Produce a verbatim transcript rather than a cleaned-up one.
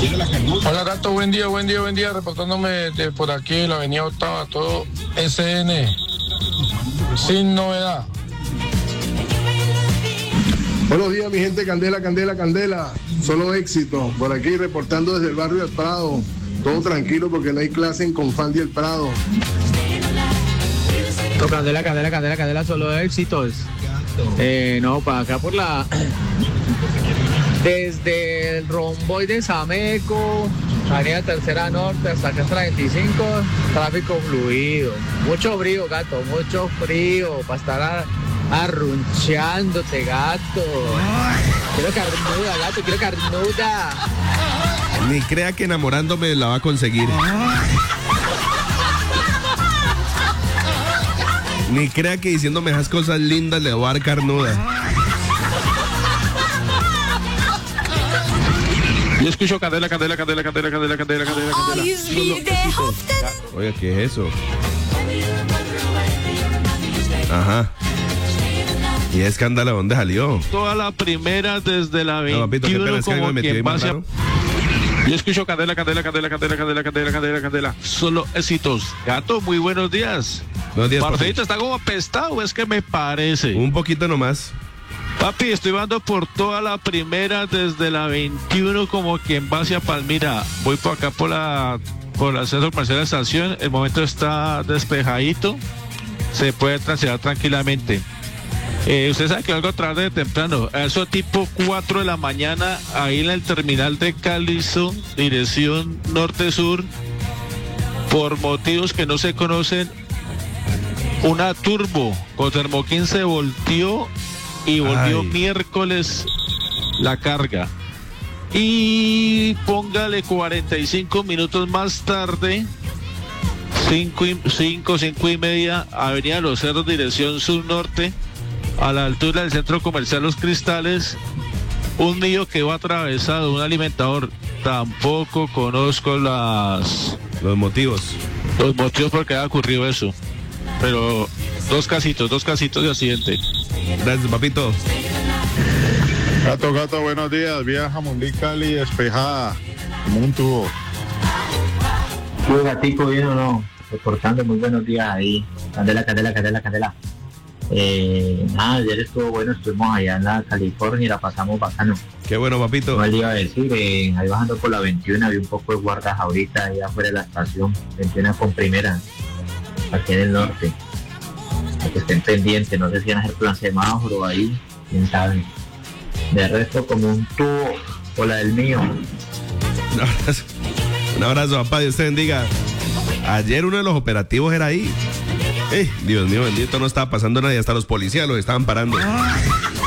Hola Gato, buen día, buen día, buen día, reportándome de por aquí, la avenida Octava, todo S N, sin novedad. Buenos días mi gente, Candela, Candela, Candela, solo éxito, por aquí reportando desde el barrio del Prado, todo tranquilo porque no hay clase en Confal del Prado. Candela, Candela, Candela, Candela, solo éxitos. Eh, no, para acá por la... Desde el romboy de Sameco, avenida Tercera Norte hasta acá hasta la veinticinco, tráfico fluido. Mucho frío, gato, mucho frío, para estar a, arrunchándote, gato. Quiero carnuda, gato, quiero carnuda. Ni crea que enamorándome la va a conseguir. Ni crea que diciéndome esas cosas lindas le voy a dar carnuda. Yo escucho Candela, Candela, Candela, Candela, Candela, Candela, Candela, Candela. Oye, ¿qué es eso? Ajá. ¿Y escándalo dónde salió? Toda la primera desde la No, papito, qué pena, veintiuno es que a mí me como metió ahí quien más va hacia... raro. Yo escucho Candela, Candela, Candela, Candela, Candela, Candela, Candela, Candela. Solo éxitos. Gato, muy buenos días. Buenos días, Marcelito papi. está como apestado, es que me parece. Un poquito nomás. Papi, estoy dando por toda la primera desde la veintiuno como quien va hacia Palmira. Voy por acá por la por el centro comercial de la estación. El momento está despejadito. Se puede transitar tranquilamente. Eh, usted sabe que algo tarde de temprano. A eso tipo cuatro de la mañana, ahí en el terminal de Calizo, dirección norte-sur, por motivos que no se conocen, una turbo con termoquín se volteó y volvió Ay. miércoles la carga. Y póngale cuarenta y cinco minutos más tarde, cinco, cinco, cinco y media, Avenida Los Cerros, dirección sur-norte, a la altura del centro comercial Los Cristales, un niño que va atravesado, un alimentador. Tampoco conozco las Los motivos. los motivos por qué ha ocurrido eso. Pero dos casitos, dos casitos de accidente. Gracias, papito. Gato, gato, buenos días. Vía Jamundí, Cali, despejada, como un tubo. Yo, gatico, bien o no, reportando muy buenos días ahí. Candela, Candela, Candela, Candela. Eh, nada, ayer estuvo bueno, estuvimos allá en la California y la pasamos bacano. Qué bueno, papito. No le iba a decir, eh, ahí bajando por la veintiuno había un poco de guardas ahorita ahí afuera de la estación, veintiuno con primera, aquí en el norte. Para que estén pendientes, no sé si van a hacer plan semáforo ahí, quién sabe. De resto, como un tubo o la del mío. Un abrazo. Un abrazo, papá. Dios te bendiga. Ayer uno de los operativos era ahí. Eh, Dios mío, bendito, no estaba pasando nadie. Hasta los policías los estaban parando.